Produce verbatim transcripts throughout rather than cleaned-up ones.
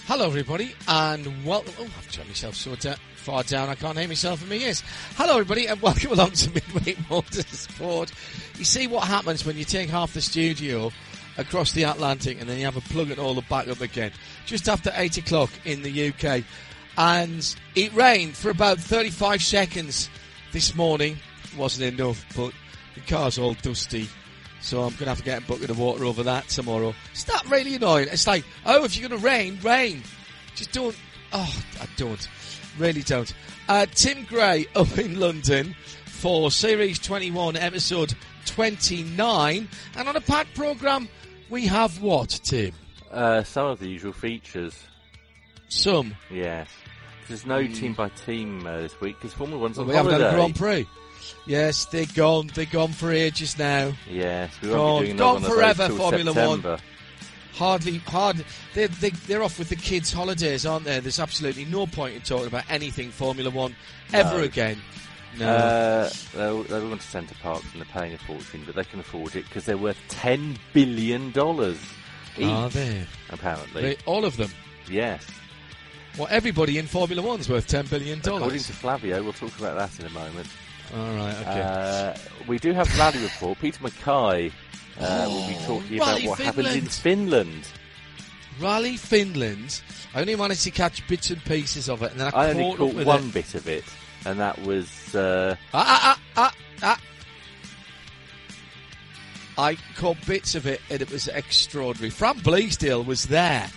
Hello, everybody, and welcome. Oh, I've turned myself so da- far down I can't hear myself in my ears. Hello, everybody, and welcome along to Midweek Motorsport. You see what happens when you take half the studio across the Atlantic and then you have a plug it all back up again. Just after eight o'clock in the U K. And it rained for about thirty-five seconds this morning. Wasn't enough, but the car's all dusty. So I'm going to have to get a bucket of water over that tomorrow. It's not really annoying. It's like, oh, if you're going to rain, rain. Just don't. Oh, I don't. Really don't. Uh, Tim Gray up in London for Series twenty-one, Episode twenty-nine. And on a packed programme, we have what, Tim? Uh, some of the usual features. Some? Yes. There's no mm. team-by-team uh, this week because Formula One's on well, we holiday. haven't had a Grand Prix. Yes, they're gone. They're gone for ages now. Yes, we gone, won't be doing gone one forever. Of those Formula September. One. Hardly, hard. They're, they, they're off with the kids' holidays, aren't they? There's absolutely no point in talking about anything Formula One ever no. again. No, uh, they're, they're going to Centre Parks and they're paying a fortune, but they can afford it because they're worth ten billion dollars each. Are they? Apparently, they, all of them. Yes. Well, everybody in Formula One's worth ten billion dollars. According to Flavio, we'll talk about that in a moment. All right, okay. Uh, we do have rally report. Peter Mackay uh, oh, will be talking Rally about what Finland. happened in Finland. Rally Finland. I only managed to catch bits and pieces of it, and then I, I caught only caught up with one it. bit of it, and that was. Uh, ah, ah, ah, ah, ah. I caught bits of it, and it was extraordinary. Fran Bleasdale was there,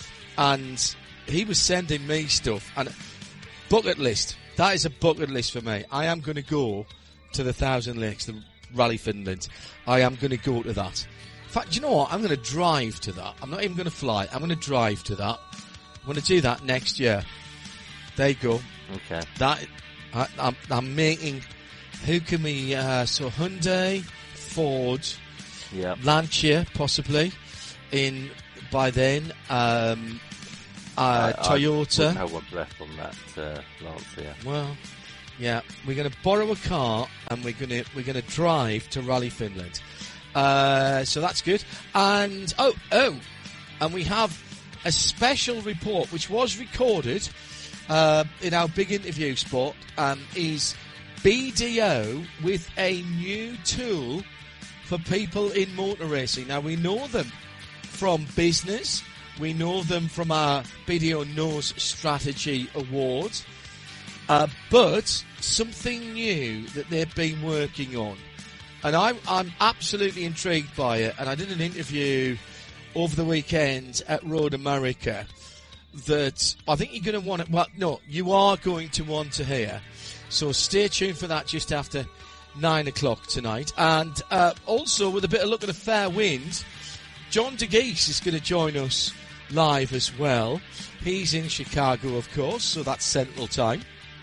and he was sending me stuff. And bucket list. That is a bucket list for me. I am going to go to the Thousand Lakes, the Rally Finland. I am going to go to that. In fact, do you know what? I'm going to drive to that. I'm not even going to fly. I'm going to drive to that. I'm going to do that next year. There you go. Okay. That I, I'm, I'm making. Who can we? Uh, so Hyundai, Ford, yep. Lancia, possibly. In by then. Um, Uh, I, Toyota. I have one left on that uh, Lancia. Well, yeah, we're going to borrow a car and we're going to we're going to drive to Rally Finland. Uh, so that's good. And oh oh, and we have a special report which was recorded uh, in our big interview spot. Um, is B D O with a new tool for people in motor racing. Now we know them from business. We know them from our B D O Knows Strategy Awards. Uh, but something new that they've been working on. And I'm, I'm absolutely intrigued by it. And I did an interview over the weekend at Road America that I think you're going to want to... Well, no, you are going to want to hear. So stay tuned for that just after nine o'clock tonight. And uh, also, with a bit of luck and a fair wind, John DeGeese is going to join us live as well. He's in Chicago, of course, so that's Central Time.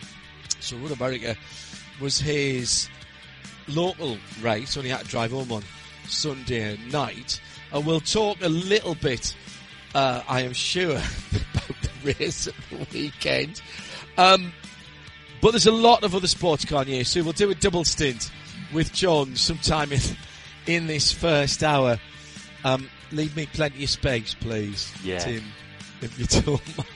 So Road America was his local race, so he had to drive home on Sunday night. And we'll talk a little bit, uh, I am sure, about the race at the weekend. Um, but there's a lot of other sports car news, so we'll do a double stint with John sometime in, in this first hour. Um, leave me plenty of space, please, yeah. Tim, if you don't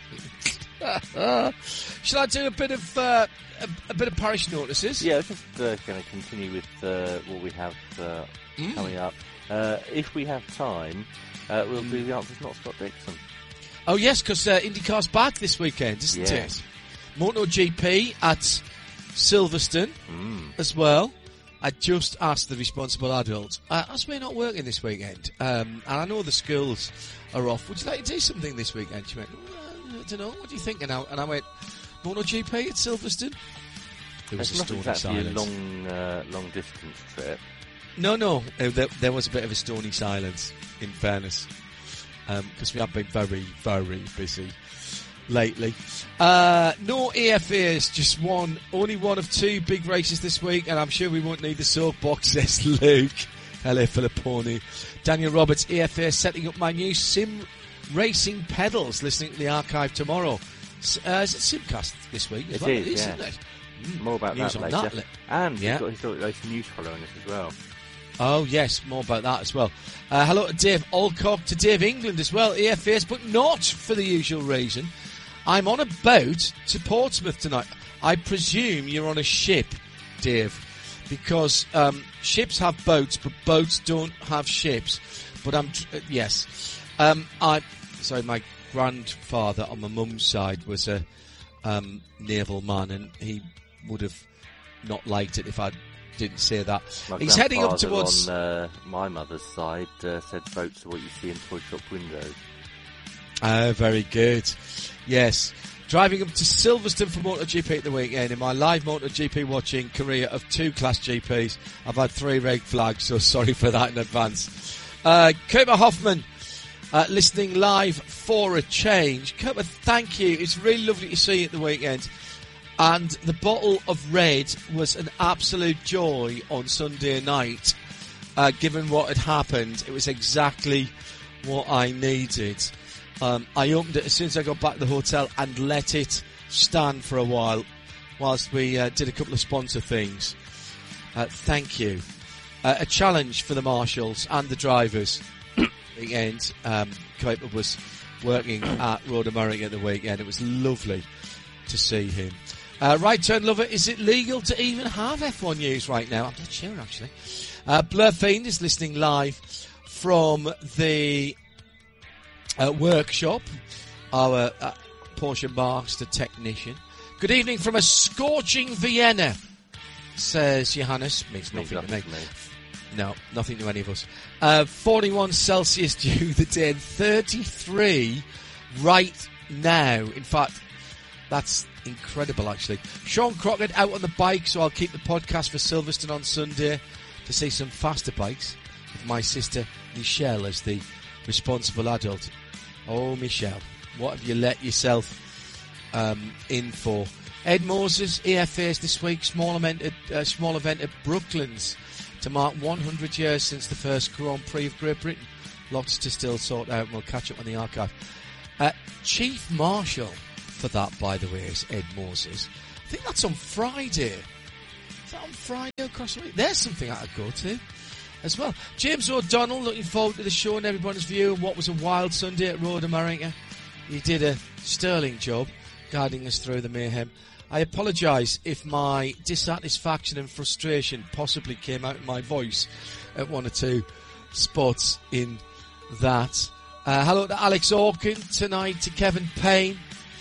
mind. Shall I do a bit of uh, a, a bit of parish notices? Yeah, I'm just uh, going to continue with uh, what we have uh, mm. coming up. Uh, if we have time, uh, we'll mm. do the answers not Scott Dixon. Oh yes, because uh, IndyCar's back this weekend, isn't yes. it? MotoGP at Silverstone mm. as well. I just asked the responsible adult, uh, as we're not working this weekend, um, and I know the schools are off, would you like to do something this weekend? She went, well, I don't know, what are you thinking? And I went, MotoGP at Silverstone? There was That's a stony not exactly silence. a long, uh, long distance trip. No, no, uh, there, there was a bit of a stony silence, in fairness, because um, we have been very, very busy lately. Uh, no A F As, just one, only one of two big races this week, and I'm sure we won't need the soapbox, says Luke. Hello, Filipponi. Daniel Roberts, A F A setting up my new sim racing pedals, listening to the archive tomorrow. Uh, is it Simcast this week? It well, is, isn't yeah. it? Mm. More about News that on later. That li- and yeah. we've got historic racing news following us as well. Oh, yes, more about that as well. Uh, hello to Dave Alcock, to Dave England as well, E F A S, but not for the usual reason. I'm on a boat to Portsmouth tonight. I presume you're on a ship, Dave, because um, ships have boats, but boats don't have ships. But I'm, uh, yes. Um, I, sorry, my grandfather on my mum's side was a um, naval man, and he would have not liked it if I didn't say that. My He's heading up towards... on uh, my mother's side uh, said boats are what you see in toy shop windows. Ah, very good. Yes. Driving up to Silverstone for MotoGP at the weekend. In my live MotoGP watching career of two Class G Ps, I've had three red flags, so sorry for that in advance. Uh, Cooper Hoffman, uh, listening live for a change. Cooper, thank you. It's really lovely to see you at the weekend. And the bottle of red was an absolute joy on Sunday night, uh, given what had happened. It was exactly what I needed. Um, I opened it as soon as I got back to the hotel and let it stand for a while whilst we uh, did a couple of sponsor things. Uh, thank you. Uh, a challenge for the marshals and the drivers. Weekend, um, Kuiper was working at Road America at the weekend. It was lovely to see him. Uh, right turn lover, is it legal to even have F one news right now? I'm not sure, actually. Uh, Blur Fiend is listening live from the uh, workshop, our uh, Porsche Master technician. Good evening from a scorching Vienna, says Johannes. Means nothing to me. to me. No, nothing to any of us. Uh, forty-one Celsius due the day, and thirty-three right now. In fact, that's incredible, actually. Sean Crockett out on the bike, so I'll keep the podcast for Silverstone on Sunday to see some faster bikes with my sister Michelle as the responsible adult. Oh, Michelle, what have you let yourself um, in for? Ed Moses, E F As this week, small event at, uh, small event at Brooklands to mark one hundred years since the first Grand Prix of Great Britain. Lots to still sort out, and we'll catch up on the archive. Uh, Chief Marshal for that, by the way, is Ed Moses. I think that's on Friday. Is that on Friday across the week? There's something I could go to as well. James O'Donnell, looking forward to the show and everyone's view of what was a wild Sunday at Road America. You did a sterling job guiding us through the mayhem. I apologise if my dissatisfaction and frustration possibly came out in my voice at one or two spots in that. Uh, hello to Alex Orkin tonight, to Kevin Payne.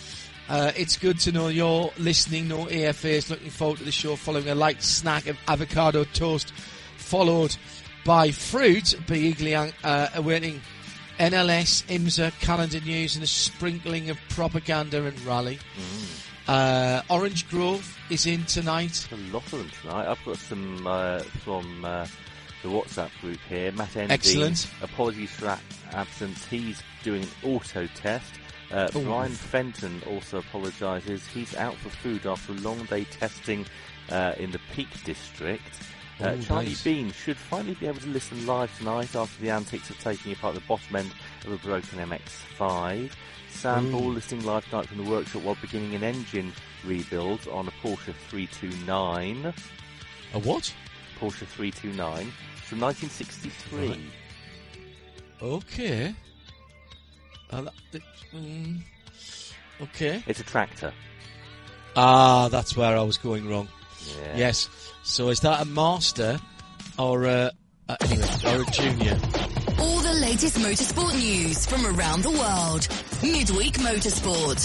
Uh, it's good to know you're listening. No A F As. Looking forward to the show following a light snack of avocado toast, followed by fruit. Be eagerly uh, awaiting N L S, IMSA, calendar news, and a sprinkling of propaganda and rally. Mm. Uh, Orange Grove is in tonight. A lot of them tonight. I've got some uh, from uh, the WhatsApp group here. Matt Endy, excellent. Apologies for that absence. He's doing an auto test. Uh, Brian Fenton also apologises. He's out for food after a long day testing uh, in the Peak District. Uh, Ooh, Charlie nice. Bean should finally be able to listen live tonight after the antics of taking apart the bottom end of a broken M X five. Sam Ball listening live tonight from the workshop while beginning an engine rebuild on a Porsche three twenty-nine. A what? Porsche three twenty-nine from nineteen sixty-three. Right. Okay. Uh, mm, okay. It's a tractor. Ah, that's where I was going wrong. Yeah. Yes. So is that a master or a, uh, anyway, or a junior? All the latest motorsport news from around the world. Midweek Motorsport.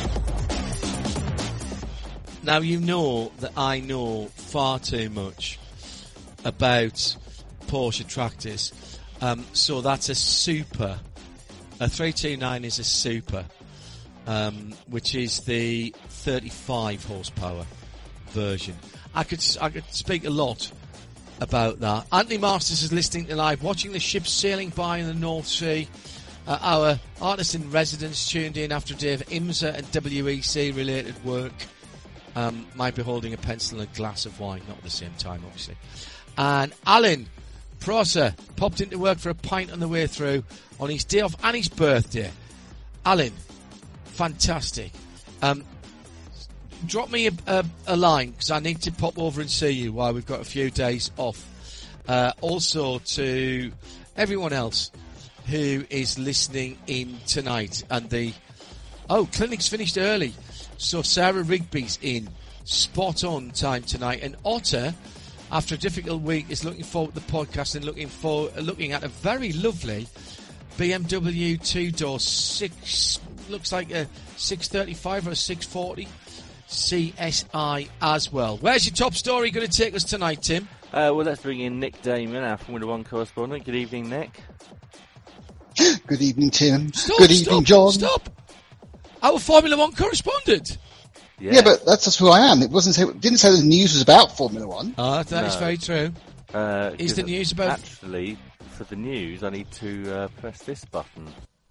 Now, you know that I know far too much about Porsche tractors. Um, so that's a super. A three twenty-nine is a super, um, which is the thirty-five horsepower version. I could I could speak a lot about that. Anthony Masters is listening to live, watching the ships sailing by in the North Sea. Uh, our artist in residence tuned in after a day of IMSA and W E C related work. Um, might be holding a pencil and a glass of wine, not at the same time, obviously. And Alan Prosser popped into work for a pint on the way through on his day off and his birthday. Alan, fantastic. Um, drop me a, a, a line, because I need to pop over and see you while we've got a few days off. Uh, also to everyone else who is listening in tonight. And the oh, clinic's finished early, so Sarah Rigby's in spot on time tonight, and Otter, after a difficult week, is looking forward to the podcast and looking for looking at a very lovely B M W two-door six, looks like a six thirty-five or a six forty C S I as well. Where's your top story going to take us tonight, Tim? Uh, well, let's bring in Nick Damon, our Formula One correspondent. Good evening, Nick. Good evening, Tim. Stop, Good stop, evening, John. Stop! Our Formula One correspondent. Yeah, yeah but that's just who I am. It wasn't. Say, it didn't say the news was about Formula One. Ah, that No. is very true. Uh, Is the 'cause news about... Actually, for the news, I need to uh, press this button.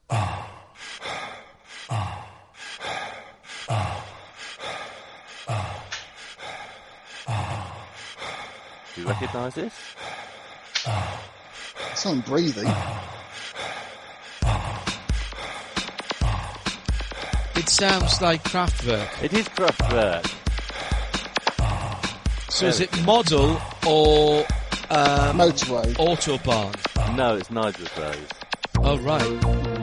Do you recognise this? Someone breathing. It sounds like Kraftwerk. It is Kraftwerk. So is it model or um, Motorway. Autobahn? No, it's neither of those. Oh, right.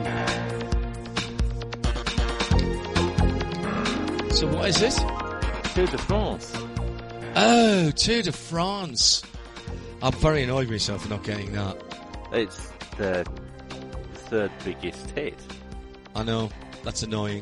So what is it? Tour de France. Oh, Tour de France. I'm very annoyed with myself for not getting that. It's the third biggest hit. I know, that's annoying.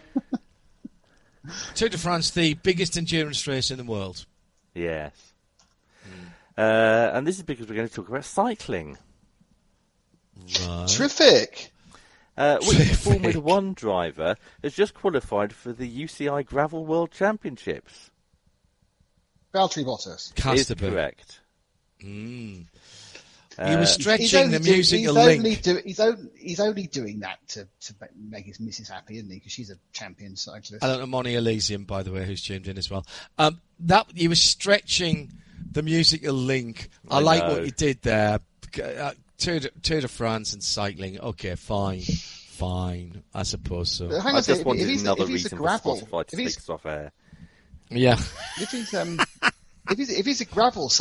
Tour de France, the biggest endurance race in the world. Yes. Uh, and this is because we're going to talk about cycling. Right. Terrific. Uh, which Terrific. Formula One driver has just qualified for the U C I Gravel World Championships? Valtteri Bottas. Is Casterby. correct. Mm. Uh, He was He's stretching only the do- musical he's link. Only do, he's, only, he's only doing that to, to make his missus happy, isn't he? Because she's a champion cyclist. I don't know, Moni Elysium, by the way, who's tuned in as well. Um, that he was stretching the musical link. I, I like know. what you did there. Uh, Tour, de, Tour de France and cycling. Okay, fine, fine. I suppose so. But hang on I a second, just wanted if he's, another if he's a reason gravel, for Spotify to if he's, take us off air. Yeah. if he's um, if he's if he's a gravel